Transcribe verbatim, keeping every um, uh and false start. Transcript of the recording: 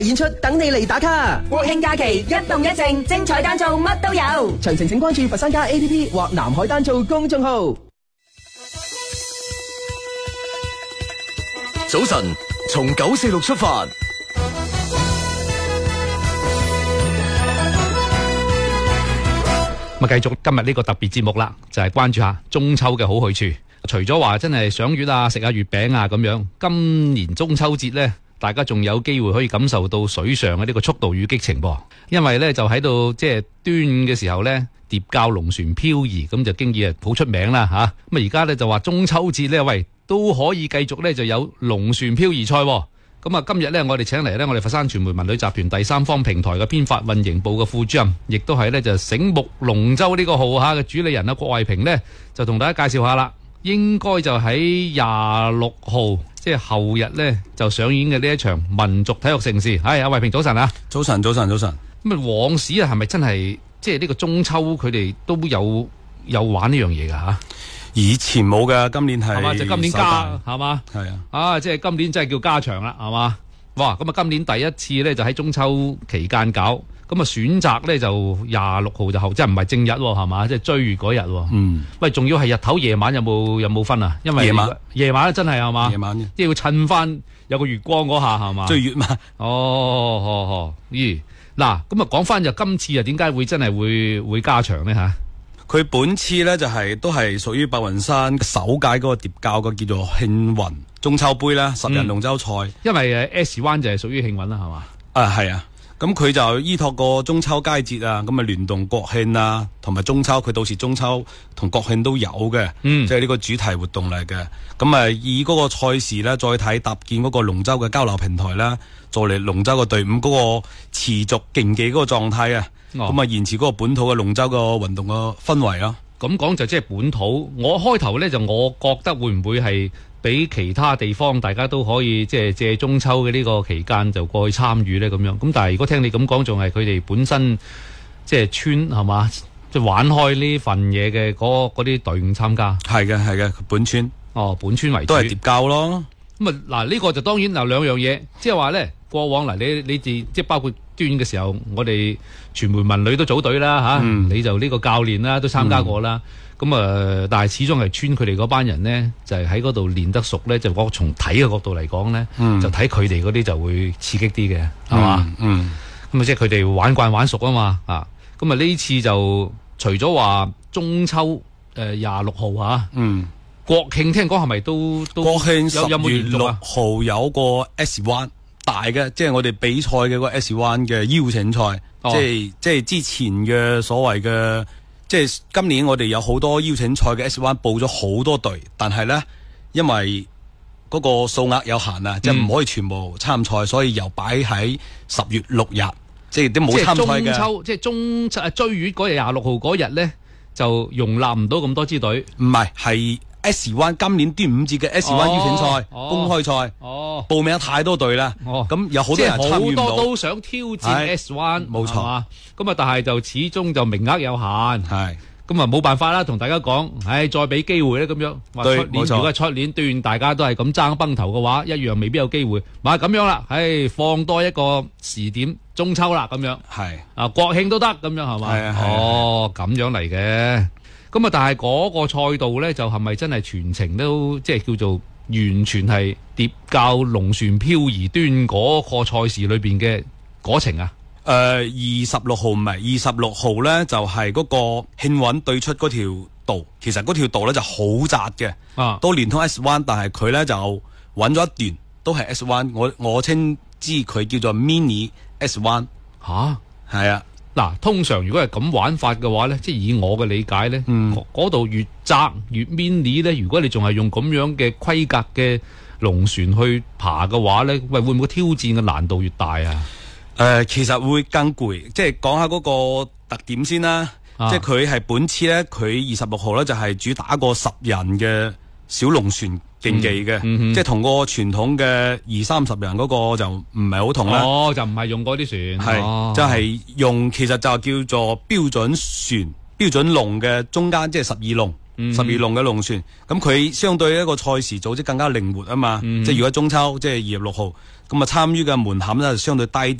演出等你嚟打卡， 國慶假期一動一靜，精彩單造乜都有。 詳情請關注佛山家 A P P 或南海單造公眾號。 早晨，從九四六出發， 咁啊，繼續今日呢個特別節目啦，就係、是、關注下中秋嘅好去處。除咗話真係賞月啊、食下月餅啊咁樣，今年中秋節呢，大家仲有機會可以感受到水上嘅呢個速度與激情噃。因為呢，就喺度即係端午嘅時候呢，疊滘龍船漂移，咁就經已係好出名啦吓。咁啊而家呢，就話中秋節呢，喂都可以繼續呢，就有龍船漂移賽。咁啊，今日呢，我哋請嚟呢，我哋佛山傳媒文旅集團第三方平台嘅編發運營部嘅副主任，亦都係呢，就醒目龍舟呢個號下嘅主理人啊，郭慧萍呢，就同大家介紹下啦。應該就喺廿六號，即係後日呢，就上演嘅呢一場民族體育盛事。係阿慧萍，早晨啊！ 早晨，早晨，早晨。 咁啊，往時啊，係咪真係即係呢個中秋佢哋都有有玩呢樣嘢噶吓？ 以前冇噶，今年係係嘛？就今年加係嘛？ 係啊！ 啊，即係今年真係叫加場啦，係嘛？哇！咁啊，今年第一次咧就喺中秋期間搞，咁啊選擇咧就廿六號就後，即係唔係正日係嘛？即係追月嗰日。 嗯。喂， 仲要係日頭夜晚有冇有冇分啊？因為夜晚夜晚真係係嘛？ 夜晚即係要襯翻有個月光嗰下係嘛？ 追月嘛？ 哦，哦哦，咦？嗱，咁啊講翻就今次啊，點解會真係會會加場咧吓？ 佢本次咧就係、是、都係屬於白雲山首屆嗰個疊滘個叫做慶雲中秋杯啦，十人龍舟賽、嗯。因為誒 S 灣就係屬於慶雲啦，係嘛？啊，係啊。咁佢就依託個中秋佳節啊，咁啊聯動國慶啊，同埋中秋，佢到時中秋同國慶都有嘅，嗯、即係呢個主題活動嚟嘅。咁啊以嗰個賽事咧，再睇搭建嗰個龍舟嘅交流平台啦，再嚟龍舟嘅隊伍嗰個持續競技嗰個狀態啊，咁啊、哦、延遲嗰個本土嘅龍舟個運動嘅氛圍咯。咁講就即係本土，我開頭咧就我覺得會唔會係俾其他地方大家都可以即係借中秋嘅呢個期間就過去參與咧咁樣。咁但係如果聽你咁講，仲係佢哋本身即係村係嘛，即係玩開呢份嘢嘅嗰嗰啲隊伍參加。係嘅係嘅，本村哦，本村為主都係疊滘咯。咁啊嗱，呢個就當然嗱兩樣嘢，即係話咧過往嗱你你哋即係包括端嘅時候，我哋傳媒文旅都組隊啦吓，嗯、你就呢個教練啦都參加過啦。咁啊、嗯，但係始終係村佢哋嗰班人呢，就係喺嗰度練得熟咧，就我從睇嘅角度嚟講咧，嗯、就睇佢哋嗰啲就會刺激啲嘅，係嘛？嗯，咁啊，即係佢哋玩慣玩熟啊嘛，啊，咁啊呢次就除咗話中秋誒廿六號吓，嗯，國慶聽講係咪都都國慶十月六號有個 S 灣大嘅，即係我哋比賽嘅個 S 灣嘅邀請賽，哦、即係即係之前嘅所謂嘅。即係今年我哋有好多邀請賽嘅 S 灣報咗好多隊，但係咧因為嗰個數額有限啊，嗯、即係唔可以全部參賽，所以又擺喺十月六日，即係啲冇參賽嘅。即係中秋，即係中秋追月嗰日廿六號嗰日咧，就容納唔到咁多支隊。唔係，係 S 灣今年端午節嘅 S 灣邀請賽、哦、公開賽，哦、報名太多隊啦。咁、哦、有好多人參與唔到，好多都想挑戰 S 灣，冇錯啊。咁啊，但係就始終就名額有限，係咁啊，冇辦法啦。同大家講，唉，再俾機會咧，咁樣話出年如果係出年段大家都係咁爭崩頭嘅話，一樣未必有機會。咪咁樣啦，唉，放多一個時點中秋啦，咁樣係啊，國慶都得咁樣係嘛？係啊，哦，咁樣嚟嘅。咁啊，但係嗰個賽道咧，就係咪真係全程都即係叫做完全係疊滘龍船漂移端嗰個賽事裏邊嘅嗰程啊？誒，二十六號唔係，二十六號咧就係、是、嗰個慶韻對出嗰條道，其實嗰條道咧就好窄嘅，啊，都連通 S 灣，但係佢咧就揾咗一段都係 S 灣，我我稱之佢叫做 mini S 灣。吓，係啊。嗱，通常如果係咁玩法嘅話咧，即係以我嘅理解咧，嗰度、嗯、越窄越 mini 咧，如果你仲係用咁樣嘅規格嘅龍船去爬嘅話咧，喂，會唔會挑戰嘅難度越大啊？誒、呃，其實會更攰，即係講下嗰個特點先啦。啊、即係佢係本次咧，佢二十六號咧就係主打個十人嘅小龍船競技嘅，嗯嗯、即係同個傳統嘅二三十人嗰個就唔係好同啦。哦，就唔係用嗰啲船，係是、哦、就係用，其實就叫做標準船、標準龍嘅中間，即係十二龍、嗯、十二龍嘅龍船。咁佢相對一個賽事組織更加靈活啊嘛。嗯、即係如果中秋即係二十六號， 咁啊參與嘅門檻咧就相對低啲。